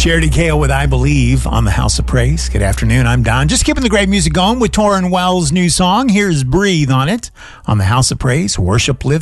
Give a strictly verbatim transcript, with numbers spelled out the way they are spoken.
Charity Kale with I Believe on the House of Praise. Good afternoon. I'm Don. Just keeping the great music going with Torrin Wells' new song. Here's Breathe on it on the House of Praise. Worship Live.